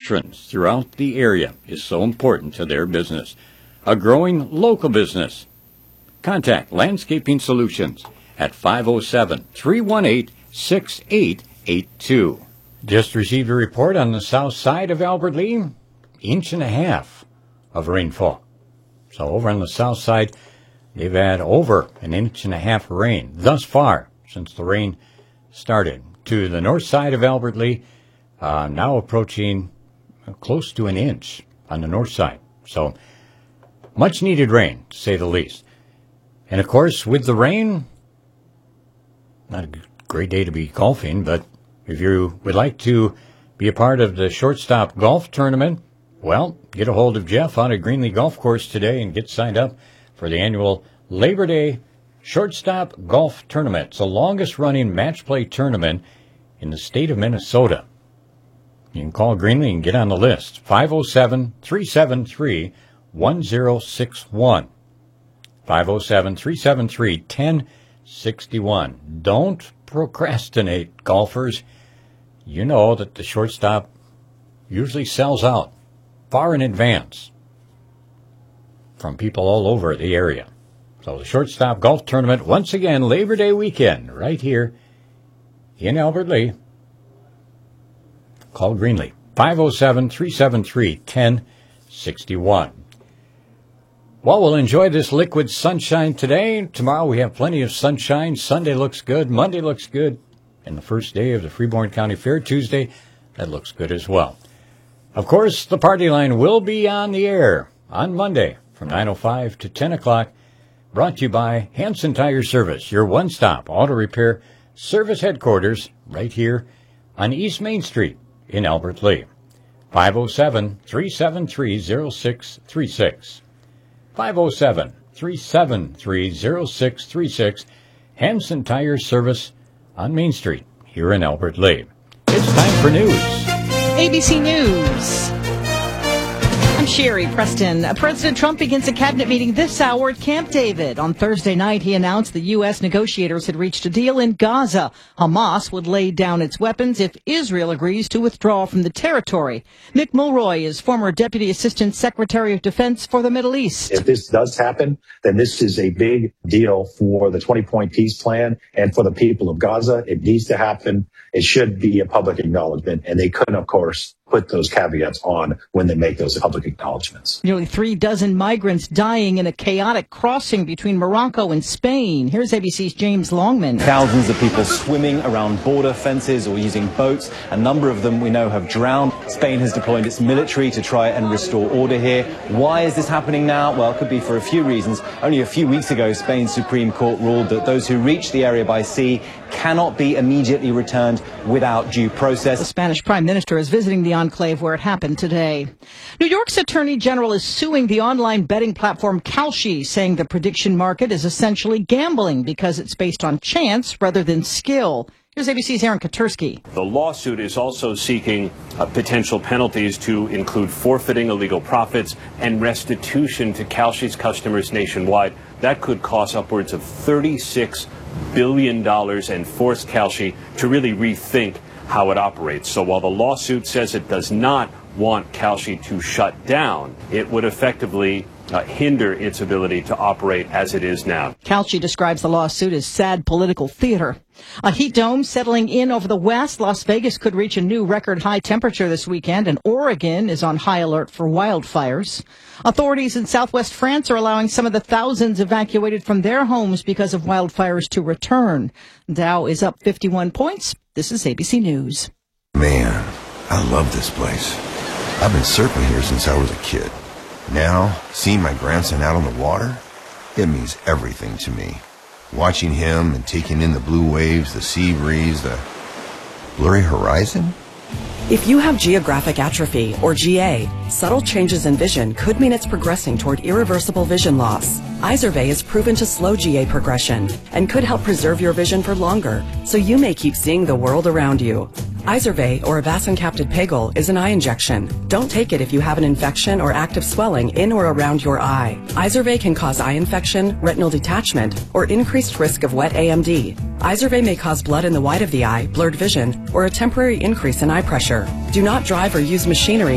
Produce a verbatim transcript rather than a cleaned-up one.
patrons throughout the area is so important to their business. A growing local business. Contact Landscaping Solutions at five oh seven, three one eight, six eight eight two. Just received a report on the south side of Albert Lea. Inch and a half of rainfall. So over on the south side, they've had over an inch and a half of rain thus far since the rain started. To the north side of Albert Lea, uh, now approaching close to an inch on the north side. So much needed rain, to say the least. And of course, with the rain, not a great day to be golfing, but if you would like to be a part of the Shortstop Golf Tournament, well, get a hold of Jeff out at Greenlee Golf Course today and get signed up for the annual Labor Day Shortstop Golf Tournament. It's the longest-running match play tournament in the state of Minnesota. You can call Greenlee and get on the list. five oh seven, three seven three, one oh six one. five oh seven, three seven three, one oh six one. Don't procrastinate, golfers. You know that the shortstop usually sells out far in advance from people all over the area. So the Shortstop Golf Tournament, once again, Labor Day weekend, right here in Albert Lea. Call Greenlee, five oh seven, three seven three, one oh six one. Well, we'll enjoy this liquid sunshine today. Tomorrow we have plenty of sunshine. Sunday looks good. Monday looks good. And the first day of the Freeborn County Fair, Tuesday, that looks good as well. Of course, the party line will be on the air on Monday from nine oh five to ten o'clock. Brought to you by Hanson Tire Service, your one-stop auto repair service headquarters right here on East Main Street in Albert Lea. five oh seven, three seven three, oh six three six. five oh seven, three seven three, oh six three six. Hanson Tire Service on Main Street here in Albert Lea. It's time for news. A B C News. I'm Sherry Preston. President Trump begins a cabinet meeting this hour at Camp David. On Thursday night, he announced the U S negotiators had reached a deal in Gaza. Hamas would lay down its weapons if Israel agrees to withdraw from the territory. Mick Mulroy is former Deputy Assistant Secretary of Defense for the Middle East. If this does happen, then this is a big deal for the twenty-point peace plan and for the people of Gaza. It needs to happen. It should be a public acknowledgement, and they couldn't, of course, put those caveats on when they make those public acknowledgments. Nearly three dozen migrants dying in a chaotic crossing between Morocco and Spain. Here's A B C's James Longman. Thousands of people swimming around border fences or using boats. A number of them we know have drowned. Spain has deployed its military to try and restore order here. Why is this happening now? Well, it could be for a few reasons. Only a few weeks ago, Spain's Supreme Court ruled that those who reach the area by sea cannot be immediately returned without due process. The Spanish Prime Minister is visiting the enclave where it happened today. New York's Attorney General is suing the online betting platform Kalshi, saying the prediction market is essentially gambling because it's based on chance rather than skill. Here's A B C's Aaron Katersky. The lawsuit is also seeking uh, potential penalties to include forfeiting illegal profits and restitution to Kalshi's customers nationwide. That could cost upwards of thirty-six billion dollars and force Kalshi to really rethink how it operates. So while the lawsuit says it does not want Kalshi to shut down, it would effectively uh, hinder its ability to operate as it is now. Kalshi describes the lawsuit as sad political theater. A heat dome settling in over the west. Las Vegas could reach a new record high temperature this weekend, and Oregon is on high alert for wildfires. Authorities in southwest France are allowing some of the thousands evacuated from their homes because of wildfires to return. Dow is up fifty-one points. This is A B C News. Man, I love this place. I've been surfing here since I was a kid. Now, seeing my grandson out on the water, it means everything to me. Watching him and taking in the blue waves, the sea breeze, the blurry horizon. If you have geographic atrophy, or G A, subtle changes in vision could mean it's progressing toward irreversible vision loss. Izervay is proven to slow G A progression and could help preserve your vision for longer, so you may keep seeing the world around you. Izervay, or avacincaptad pegol, is an eye injection. Don't take it if you have an infection or active swelling in or around your eye. Izervay can cause eye infection, retinal detachment, or increased risk of wet A M D. Izervay may cause blood in the white of the eye, blurred vision, or a temporary increase in eye pressure. Do not drive or use machinery